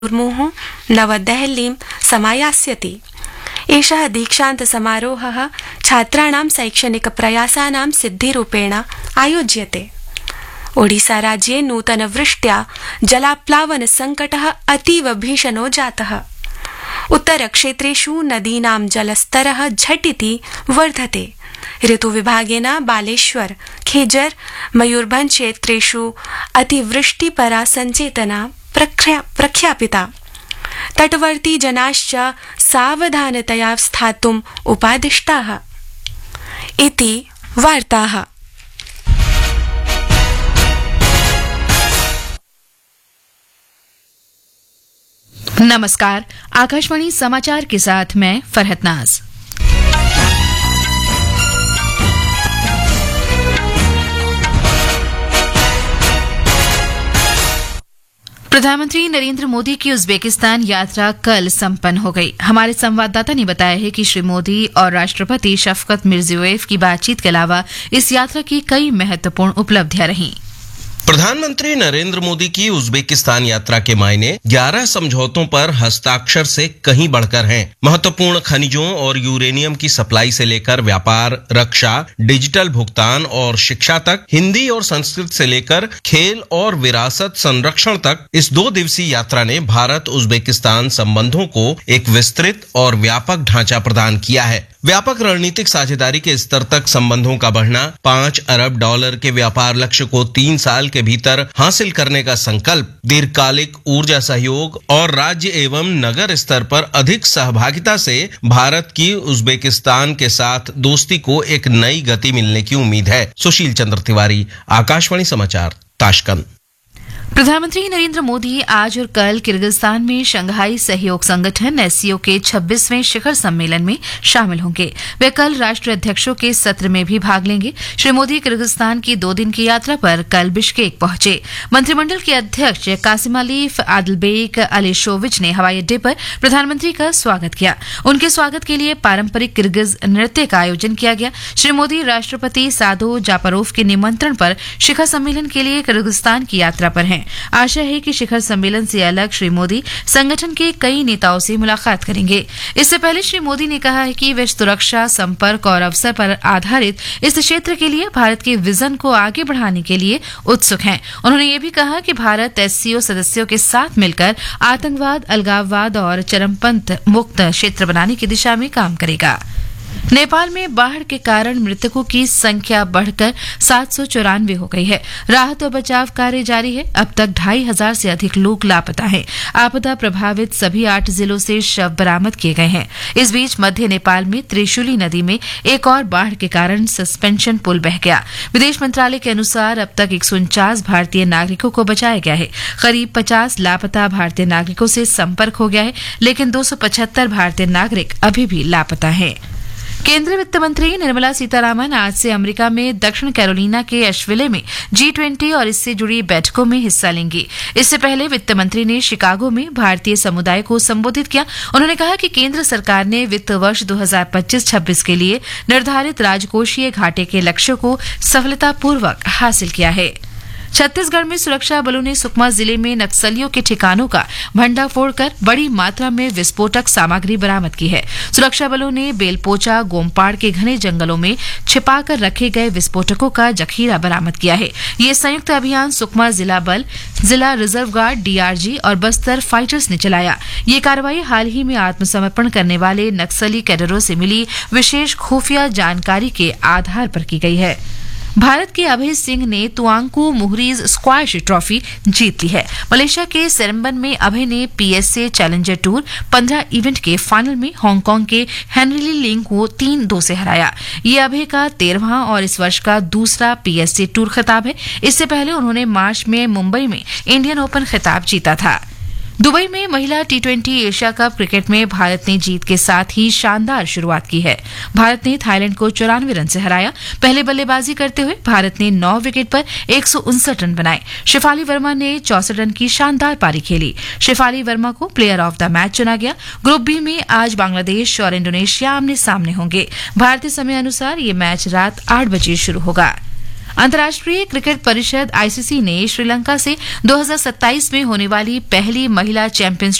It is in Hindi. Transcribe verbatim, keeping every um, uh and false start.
मुर्मुः नवदेहलीं समायास्यति। एषः दीक्षान्तसमारोहः छात्राणां शैक्षणिकप्रयासानां सिद्धिरूपेण आयोज्यते। ओडिसाराज्ये नूतनवृष्ट्या जलाप्लावनसङ्कटः अतीव भीषणो जातः। उत्तरक्षेत्रेषु नदीनां जलस्तरः झटिति वर्धते। ऋतुविभागेन बालेश्वर, खेजर, मयूरभंज क्षेत्रेषु अतिवृष्टिपरा सञ्चेतना प्रख्यापिता। तटवर्ती जनाश्च सावधानतया स्थातुम् उपादिष्टाः इति वार्ताः। नमस्कार, आकाशवाणी समाचार के साथ मैं फरहत नाज। प्रधानमंत्री नरेंद्र मोदी की उज्बेकिस्तान यात्रा कल संपन्न हो गई। हमारे संवाददाता ने बताया है कि श्री मोदी और राष्ट्रपति शफकत मिर्जियोयेव की बातचीत के अलावा इस यात्रा की कई महत्वपूर्ण उपलब्धियां रहीं। प्रधानमंत्री नरेंद्र मोदी की उज्बेकिस्तान यात्रा के मायने ग्यारह समझौतों पर हस्ताक्षर से कहीं बढ़कर हैं। महत्वपूर्ण खनिजों और यूरेनियम की सप्लाई से लेकर व्यापार, रक्षा, डिजिटल भुगतान और शिक्षा तक, हिंदी और संस्कृत से लेकर खेल और विरासत संरक्षण तक, इस दो दिवसीय यात्रा ने भारत उज्बेकिस्तान संबंधों को एक विस्तृत और व्यापक ढांचा प्रदान किया है। व्यापक रणनीतिक साझेदारी के स्तर तक संबंधों का बढ़ना, पांच अरब डॉलर के व्यापार लक्ष्य को तीन साल के भीतर हासिल करने का संकल्प, दीर्घकालिक ऊर्जा सहयोग और राज्य एवं नगर स्तर पर अधिक सहभागिता से भारत की उज्बेकिस्तान के साथ दोस्ती को एक नई गति मिलने की उम्मीद है। सुशील चंद्र तिवारी, आकाशवाणी समाचार, ताशकंद। प्रधानमंत्री नरेंद्र मोदी आज और कल किर्गिस्तान में शंघाई सहयोग संगठन एससीओ के छब्बीसवें शिखर सम्मेलन में शामिल होंगे। वे कल राष्ट्र अध्यक्षों के सत्र में भी भाग लेंगे। श्री मोदी किर्गिस्तान की दो दिन की यात्रा पर कल बिश्केक पहुंचे। मंत्रिमंडल के अध्यक्ष कासिमालीफ आदिलबेक अलीशोविच ने हवाई अड्डे पर प्रधानमंत्री का स्वागत किया। उनके स्वागत के लिए पारंपरिक किर्गिज नृत्य का आयोजन किया गया। श्री मोदी राष्ट्रपति सादो जापारोव के निमंत्रण पर शिखर सम्मेलन के लिए किर्गिस्तान की यात्रा पर हैं। आशा है कि शिखर सम्मेलन से अलग श्री मोदी संगठन के कई नेताओं से मुलाकात करेंगे। इससे पहले श्री मोदी ने कहा है कि वे सुरक्षा, संपर्क और अवसर पर आधारित इस क्षेत्र के लिए भारत के विजन को आगे बढ़ाने के लिए उत्सुक हैं। उन्होंने ये भी कहा कि भारत एससीओ सदस्यों के साथ मिलकर आतंकवाद, अलगाववाद और चरमपंथ मुक्त क्षेत्र बनाने की दिशा में काम करेगा। नेपाल में बाढ़ के कारण मृतकों की संख्या बढ़कर सात सौ चौरानवे हो गई है। राहत और बचाव कार्य जारी है। अब तक ढाई हजार से अधिक लोग लापता हैं। आपदा प्रभावित सभी आठ जिलों से शव बरामद किए गए हैं। इस बीच मध्य नेपाल में त्रिशूली नदी में एक और बाढ़ के कारण सस्पेंशन पुल बह गया। विदेश मंत्रालय के अनुसार अब तक एक सौ उनचास भारतीय नागरिकों को बचाया गया है। करीब पचास लापता भारतीय नागरिकों से संपर्क हो गया है, लेकिन दो सौ पचहत्तर भारतीय नागरिक अभी भी लापता हैं। केंद्रीय वित्त मंत्री निर्मला सीतारामन आज से अमेरिका में दक्षिण कैरोलिना के एशविले में जी ट्वेंटी और इससे जुड़ी बैठकों में हिस्सा लेंगी। इससे पहले वित्त मंत्री ने शिकागो में भारतीय समुदाय को संबोधित किया। उन्होंने कहा कि केंद्र सरकार ने वित्त वर्ष दो हजार पच्चीस छब्बीस के लिए निर्धारित राजकोषीय घाटे के लक्ष्य को सफलतापूर्वक हासिल किया है। छत्तीसगढ़ में सुरक्षा बलों ने सुकमा जिले में नक्सलियों के ठिकानों का भंडाफोड़ कर बड़ी मात्रा में विस्फोटक सामग्री बरामद की है। सुरक्षा बलों ने बेलपोचा गोमपाड़ के घने जंगलों में छिपाकर रखे गए विस्फोटकों का जखीरा बरामद किया है। ये संयुक्त अभियान सुकमा जिला बल, जिला रिजर्व गार्ड, डीआरजी और बस्तर फाइटर्स ने चलाया। ये कार्रवाई हाल ही में आत्मसमर्पण करने वाले नक्सली कैडरों से मिली विशेष खुफिया जानकारी के आधार पर की गई है। भारत के अभय सिंह ने तुआंकू मुहरीज स्क्वैश ट्रॉफी जीत ली है। मलेशिया के सेरेम्बन में अभय ने पीएसए चैलेंजर टूर पंद्रह इवेंट के फाइनल में हांगकांग के हेनरी लिंग को तीन दो से हराया। ये अभय का तेरहवां और इस वर्ष का दूसरा पीएसए टूर खिताब है। इससे पहले उन्होंने मार्च में मुंबई में इंडियन ओपन खिताब जीता था। दुबई में महिला T twenty Asia cup cricket में भारत ने जीत के साथ ही शानदार शुरुआत की है। भारत ने थाईलैंड को चौरानवे रन से हराया। पहले बल्लेबाजी करते हुए भारत ने नौ विकेट पर एक सौ उनसठ रन बनाए। शेफाली वर्मा ने चौसठ रन की शानदार पारी खेली। शेफाली वर्मा को प्लेयर ऑफ द मैच चुना गया। ग्रुप बी में आज बांग्लादेश और इंडोनेशिया आमने सामने होंगे। भारतीय समय अनुसार ये मैच रात आठ बजे शुरू होगा। अंतर्राष्ट्रीय क्रिकेट परिषद आईसीसी ने श्रीलंका से दो हज़ार सत्ताईस में होने वाली पहली महिला चैंपियंस